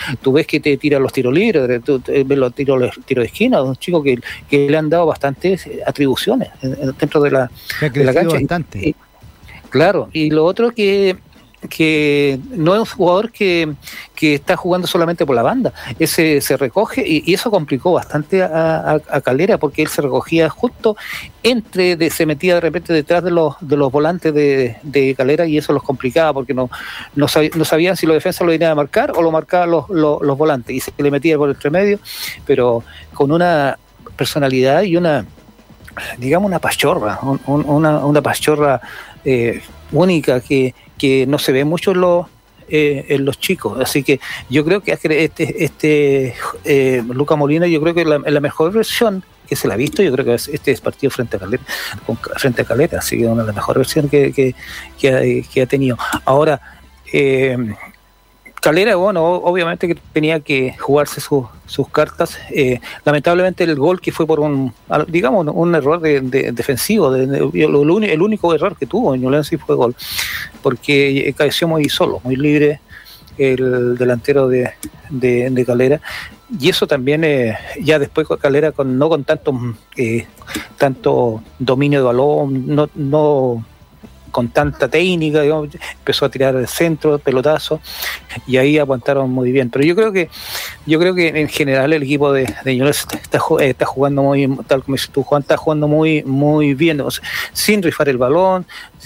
tú ves que te tira los tiros libres, tú ves los tiros de esquina, un chico que le han dado bastantes atribuciones dentro de la cancha. Bastante. Claro, y lo otro que no es un jugador que está jugando solamente por la banda, ese se recoge y eso complicó bastante a Calera, porque él se recogía justo se metía de repente detrás de los volantes de Calera, y eso los complicaba porque no sabían si los defensas lo iban a marcar o lo marcaban los volantes, y se le metía por el entremedio, pero con una personalidad y una pachorra, una pachorra única que no se ve mucho en los chicos. Así que yo creo que Luca Molina, yo creo que la mejor versión que se la ha visto, yo creo que este es partido frente a Calera, así que una de las mejores versiones que ha tenido. Ahora, Calera, bueno, obviamente que tenía que jugarse sus cartas. Lamentablemente el gol que fue por un error defensivo, el único error que tuvo en Ñublense fue gol, porque caeció muy solo, muy libre el delantero de Calera, y eso también ya después Calera no con tanto dominio de balón, no con tanta técnica, digamos, empezó a tirar el centro, pelotazo, y ahí aguantaron muy bien. Pero yo creo que en general el equipo de Ñublense está jugando muy, tal como dices tú, Juan, está jugando muy, muy bien, o sea, sin rifar el balón,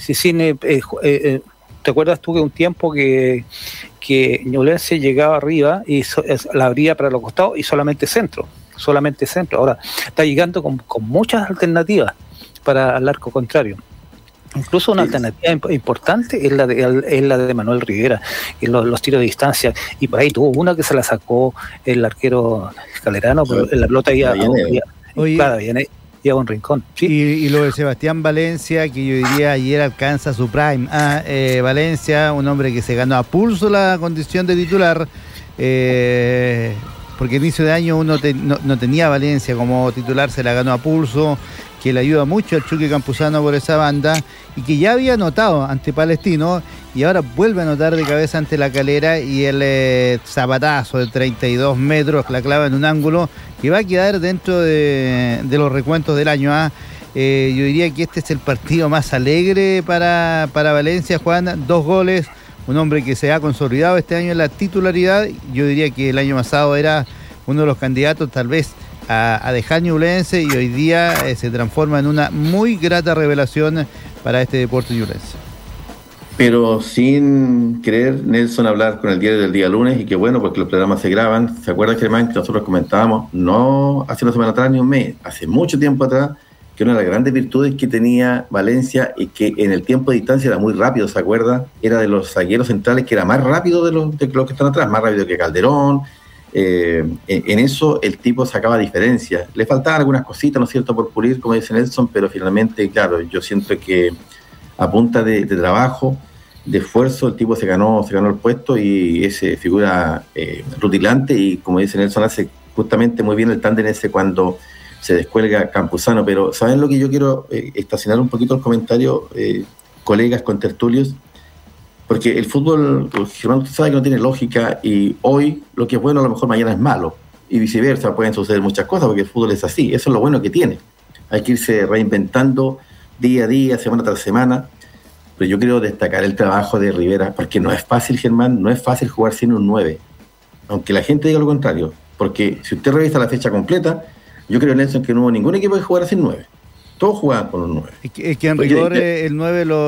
¿te acuerdas tú que un tiempo que Ñublense llegaba arriba y la abría para los costados y solamente centro? Ahora está llegando con muchas alternativas para el arco contrario. Incluso una alternativa importante es la de Manuel Rivera, en los tiros de distancia, y por ahí tuvo una que se la sacó el arquero calerano, pero la pelota iba a un rincón. ¿Sí? Y lo de Sebastián Valencia, que yo diría ayer alcanza su prime. Valencia, un hombre que se ganó a pulso la condición de titular, porque inicio de año uno no tenía a Valencia como titular, se la ganó a pulso, que le ayuda mucho al Chucky Campuzano por esa banda, y que ya había anotado ante Palestino, y ahora vuelve a anotar de cabeza ante la Calera, y el zapatazo de 32 metros la clava en un ángulo que va a quedar dentro de los recuentos del año. Yo diría que este es el partido más alegre para Valencia, Juan. 2 goles, un hombre que se ha consolidado este año en la titularidad. Yo diría que el año pasado era uno de los candidatos tal vez a dejar Ñublense, y hoy día se transforma en una muy grata revelación para este deporte ñublense. Pero sin querer, Nelson, hablar con el diario del día lunes, y que bueno, porque los programas se graban. ¿Se acuerda, Germán, que nosotros comentábamos, no hace una semana atrás ni un mes, hace mucho tiempo atrás, que una de las grandes virtudes que tenía Valencia y que en el tiempo de distancia era muy rápido? ¿Se acuerda? Era de los zagueros centrales que era más rápido de los que están atrás, más rápido que Calderón. En eso el tipo sacaba diferencia. Le faltaban algunas cositas, ¿no es cierto?, por pulir, como dice Nelson, pero finalmente, claro, yo siento que a punta de trabajo, de esfuerzo, el tipo se ganó el puesto, y ese figura rutilante, y como dice Nelson, hace justamente muy bien el tándem ese cuando se descuelga Campuzano. Pero ¿saben lo que yo quiero estacionar un poquito el comentario, colegas contertulios? Porque el fútbol, Germán, usted sabe que no tiene lógica, y hoy lo que es bueno a lo mejor mañana es malo, y viceversa, pueden suceder muchas cosas, porque el fútbol es así. Eso es lo bueno que tiene. Hay que irse reinventando día a día, semana tras semana. Pero yo quiero destacar el trabajo de Rivera, porque no es fácil, Germán, no es fácil jugar sin un 9, aunque la gente diga lo contrario, porque si usted revisa la fecha completa, yo creo, Nelson, que no hubo ningún equipo que jugara sin 9. Todos jugaban con un 9. Es que en rigor el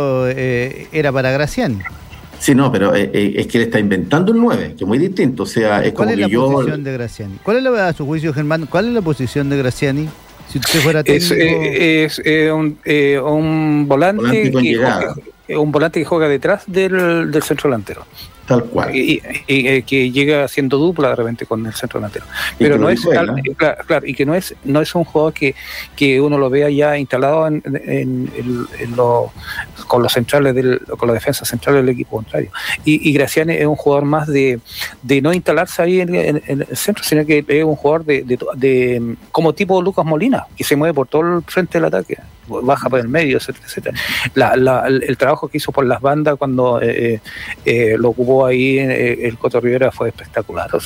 9 era para Graciani. Sí, no, pero es que él está inventando un 9, que es muy distinto. O sea, es como que yo... ¿Cuál es la posición de Graciani? A su juicio, Germán, cuál es la posición de Graciani? Si usted fuera técnico... Es un volante que juega detrás del centro delantero. Tal cual. Y que llega haciendo dupla de repente con el centro delantero. Pero no es claro, y que no es un jugador que uno lo vea ya instalado con los centrales con la defensa central del equipo contrario. Y Graciani es un jugador más de no instalarse ahí en el centro, sino que es un jugador de como tipo Lucas Molina, que se mueve por todo el frente del ataque, baja por el medio, etcétera. El trabajo que hizo por las bandas cuando lo ocupó ahí el Coto Rivera fue espectacular.